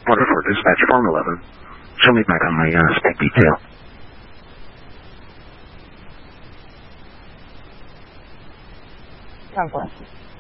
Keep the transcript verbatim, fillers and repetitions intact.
Order for dispatch form eleven. Show me back on my uh, spec detail. ten four.